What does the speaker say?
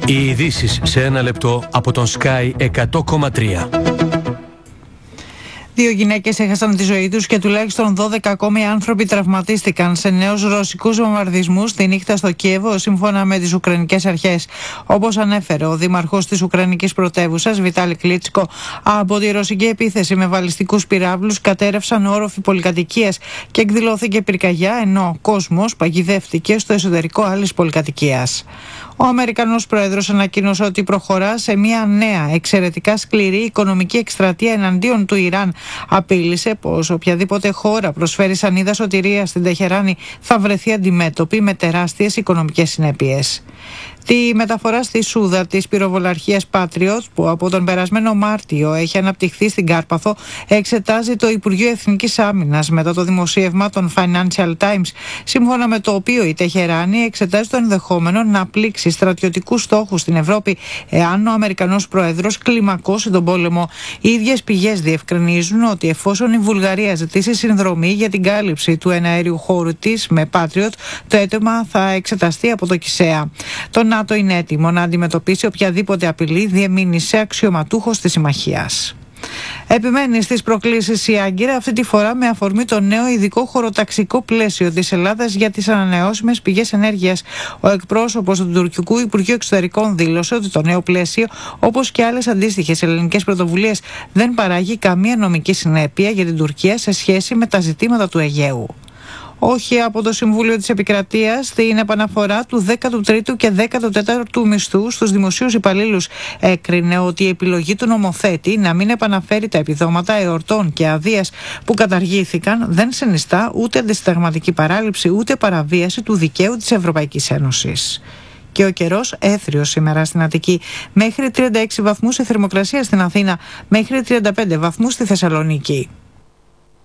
Οι ειδήσεις σε ένα λεπτό από τον Sky 100,3. 2 γυναίκες έχασαν τη ζωή τους και τουλάχιστον 12 ακόμη άνθρωποι τραυματίστηκαν σε νέους ρωσικούς βομβαρδισμούς τη νύχτα στο Κίεβο, σύμφωνα με τις Ουκρανικές αρχές. Όπως ανέφερε ο δήμαρχος της Ουκρανικής πρωτεύουσας, Βιτάλη Κλίτσκο, από τη ρωσική επίθεση με βαλιστικούς πυράβλους κατέρευσαν όροφοι πολυκατοικίας και εκδηλώθηκε πυρκαγιά, ενώ ο κόσμος παγιδεύτηκε στο εσωτερικό άλλης πολυκατοικίας. Ο Αμερικανός Πρόεδρος ανακοίνωσε ότι προχωρά σε μια νέα εξαιρετικά σκληρή οικονομική εκστρατεία εναντίον του Ιράν. Απείλησε πως οποιαδήποτε χώρα προσφέρει σανίδα σωτηρίας στην Τεχεράνη θα βρεθεί αντιμέτωπη με τεράστιες οικονομικές συνέπειες. Τη μεταφορά στη Σούδα της πυροβολαρχίας Patriot, που από τον περασμένο Μάρτιο έχει αναπτυχθεί στην Κάρπαθο, εξετάζει το Υπουργείο Εθνικής Άμυνας μετά το δημοσίευμα των Financial Times, σύμφωνα με το οποίο η Τεχεράνη εξετάζει το ενδεχόμενο να πλήξει στρατιωτικούς στόχους στην Ευρώπη εάν ο Αμερικανός Πρόεδρος κλιμακώσει τον πόλεμο. Οι ίδιες πηγές διευκρινίζουν ότι εφόσον η Βουλγαρία ζητήσει συνδρομή για την κάλυψη του εναέριου χώρου της με Patriot, το αίτημα θα εξεταστεί από το ΚΙΣΕΑ. Το ΝΑΤΟ είναι έτοιμο να αντιμετωπίσει οποιαδήποτε απειλή διεμείνει σε αξιωματούχος της συμμαχίας. Επιμένει στις προκλήσεις η Άγκυρα, αυτή τη φορά με αφορμή το νέο ειδικό χωροταξικό πλαίσιο της Ελλάδας για τις ανανεώσιμες πηγές ενέργειας. Ο εκπρόσωπος του τουρκικού Υπουργείου Εξωτερικών δήλωσε ότι το νέο πλαίσιο, όπως και άλλες αντίστοιχες ελληνικές πρωτοβουλίες, δεν παράγει καμία νομική συνέπεια για την Τουρκία σε σχέση με τα ζητήματα του Αιγαίου. Όχι από το Συμβούλιο της Επικρατείας στην επαναφορά του 13ου και 14ου μισθού στους δημοσίους υπαλλήλους. Έκρινε ότι η επιλογή του νομοθέτη να μην επαναφέρει τα επιδόματα εορτών και αδείας που καταργήθηκαν δεν συνιστά ούτε αντισυνταγματική παράληψη ούτε παραβίαση του δικαίου της Ευρωπαϊκής Ένωσης. Και ο καιρός έθριος σήμερα στην Αττική. Μέχρι 36 βαθμούς η θερμοκρασία στην Αθήνα, μέχρι 35 βαθμούς στη Θεσσαλονίκη.